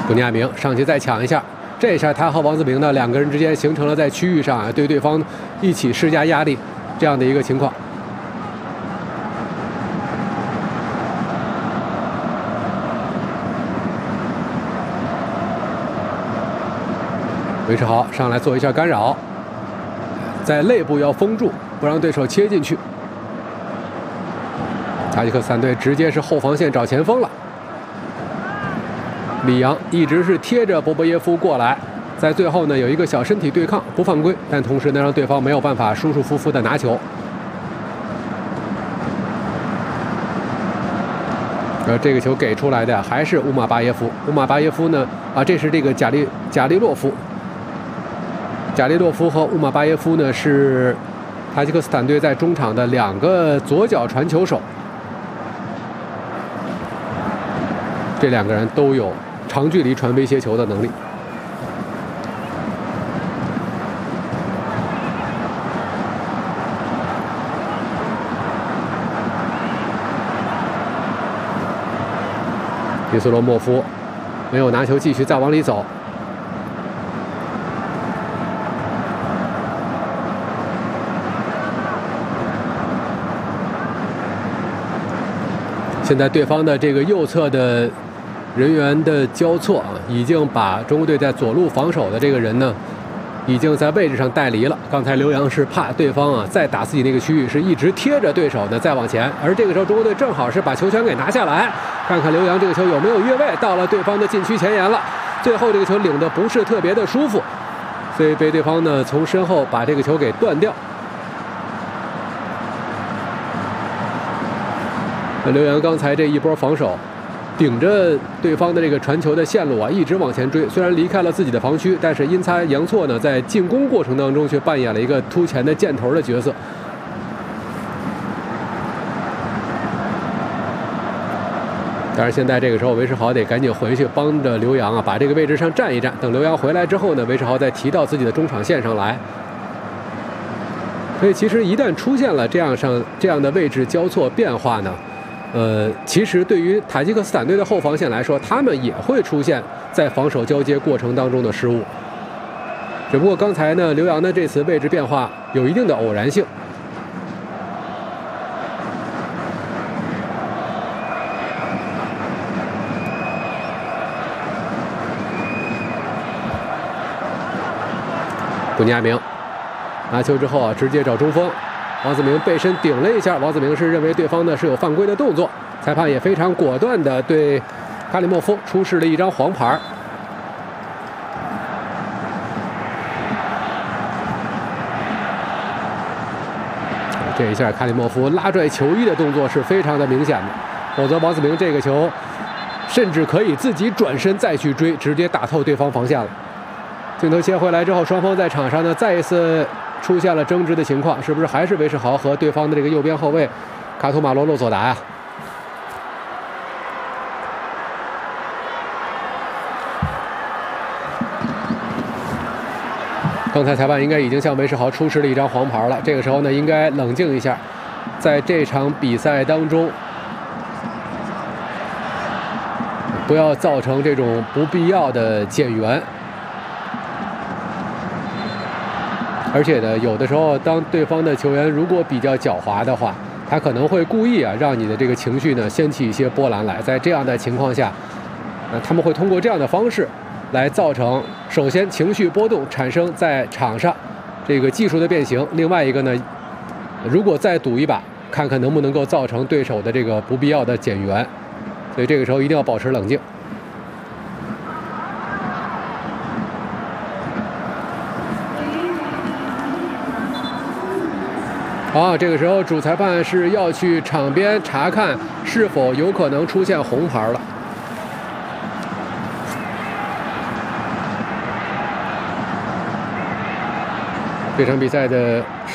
古尼亚明上去再抢一下，这一下他和王子明呢两个人之间形成了在区域上啊对对方一起施加压力这样的一个情况。韦世豪上来做一下干扰，在肋部要封住，不让对手切进去。塔吉克斯坦队直接是后防线找前锋了。里昂一直是贴着波波耶夫过来，在最后呢有一个小身体对抗，不犯规，但同时呢让对方没有办法舒舒服服的拿球。而这个球给出来的还是乌马巴耶夫。乌马巴耶夫呢这是这个贾利洛夫。贾利洛夫和乌马巴耶夫呢是塔吉克斯坦队在中场的两个左脚传球手，这两个人都有长距离传威胁球的能力。伊斯罗莫夫没有拿球，继续再往里走。现在对方的这个右侧的人员的交错已经把中国队在左路防守的这个人呢，已经在位置上带离了。刚才刘洋是怕对方再打自己那个区域，是一直贴着对手呢再往前，而这个时候中国队正好是把球权给拿下来。看看刘洋这个球有没有越位，到了对方的禁区前沿了。最后这个球领的不是特别的舒服，所以被对方呢从身后把这个球给断掉。刘洋刚才这一波防守，顶着对方的这个传球的线路一直往前追。虽然离开了自己的防区，但是阴差阳错呢，在进攻过程当中却扮演了一个突前的箭头的角色。但是现在这个时候，韦世豪得赶紧回去帮着刘洋把这个位置上站一站。等刘洋回来之后呢，韦世豪再提到自己的中场线上来。所以其实一旦出现了这样的位置交错变化呢，其实对于塔吉克斯坦队的后防线来说，他们也会出现在防守交接过程当中的失误。只不过刚才呢，刘洋的这次位置变化有一定的偶然性。古尼亚明拿球之后直接找中锋，王子明背身顶了一下，王子明是认为对方呢是有犯规的动作，裁判也非常果断的对卡里莫夫出示了一张黄牌。这一下卡里莫夫拉拽球衣的动作是非常的明显的，否则王子明这个球甚至可以自己转身再去追，直接打透对方防线了。镜头切回来之后，双方在场上呢再一次出现了争执的情况，是不是还是韦世豪和对方的这个右边后卫卡图马罗洛索达呀？刚才裁判应该已经向韦世豪出示了一张黄牌了，这个时候呢应该冷静一下，在这场比赛当中不要造成这种不必要的减员。而且呢，有的时候当对方的球员如果比较狡猾的话，他可能会故意让你的这个情绪呢掀起一些波澜来。在这样的情况下，他们会通过这样的方式来造成，首先情绪波动产生在场上这个技术的变形，另外一个呢，如果再赌一把，看看能不能够造成对手的这个不必要的减员。所以这个时候一定要保持冷静。这个时候主裁判是要去场边查看是否有可能出现红牌了。这场比赛的